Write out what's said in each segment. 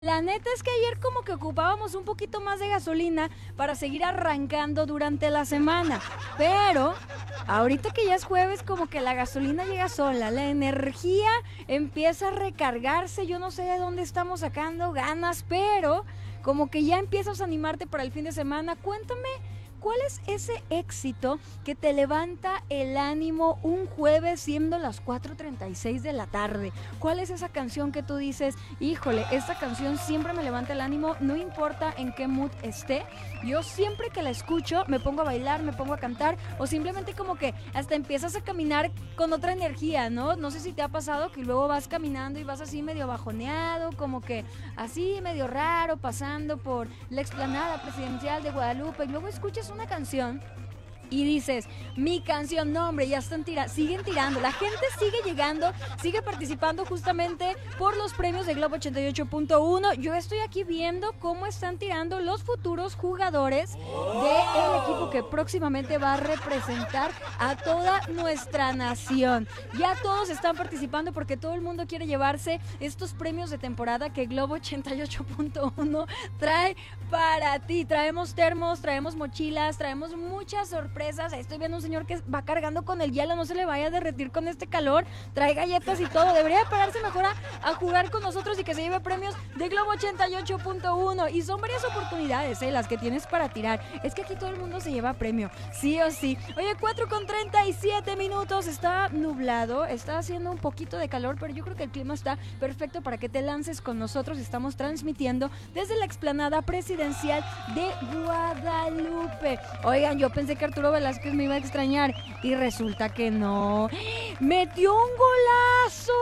La neta es que ayer como que ocupábamos un poquito más de gasolina para seguir arrancando durante la semana, pero ahorita que ya es jueves como que la gasolina llega sola, la energía empieza a recargarse, yo no sé de dónde estamos sacando ganas, pero como que ya empiezas a animarte para el fin de semana. Cuéntame, ¿cuál es ese éxito que te levanta el ánimo un jueves siendo las 4:36 de la tarde? ¿Cuál es esa canción que tú dices, híjole, esta canción siempre me levanta el ánimo, no importa en qué mood esté? Yo siempre que la escucho me pongo a bailar, me pongo a cantar o simplemente como que hasta empiezas a caminar con otra energía, ¿no? No sé si te ha pasado que luego vas caminando y vas así medio bajoneado, como que así medio raro, pasando por la explanada presidencial de Guadalupe y luego escuchas una canción y dices, mi canción, no hombre, ya están siguen tirando, la gente sigue llegando, sigue participando justamente por los premios de Globo 88.1. Yo estoy aquí viendo cómo están tirando los futuros jugadores del equipo que próximamente va a representar a toda nuestra nación. Ya todos están participando porque todo el mundo quiere llevarse estos premios de temporada que Globo 88.1 trae para ti. Traemos termos, traemos mochilas, traemos muchas sorpresas. Estoy viendo un señor que va cargando con el hielo, no se le vaya a derretir con este calor, trae galletas y todo, debería pararse mejor a jugar con nosotros y que se lleve premios de Globo 88.1 y son varias oportunidades, las que tienes para tirar, es que aquí todo el mundo se lleva premio, sí o sí. Oye, 4:37, está nublado, está haciendo un poquito de calor, pero yo creo que el clima está perfecto para que te lances con nosotros. Estamos transmitiendo desde la explanada presidencial de Guadalupe. Oigan, yo pensé que Arturo Velázquez me iba a extrañar y resulta que no. ¡Metió un golazo!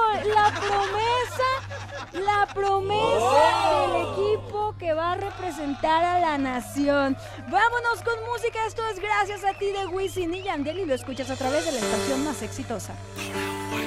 La promesa del equipo que va a representar a la nación. Vámonos con música. Esto es Gracias a ti de Wisin y Yandel y lo escuchas a través de la estación más exitosa.